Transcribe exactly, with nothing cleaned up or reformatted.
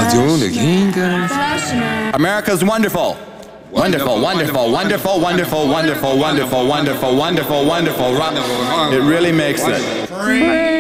America's wonderful. Wonderful, wonderful, wonderful, wonderful, wonderful, wonderful, wonderful, wonderful, wonderful, wonderful. It really makes it.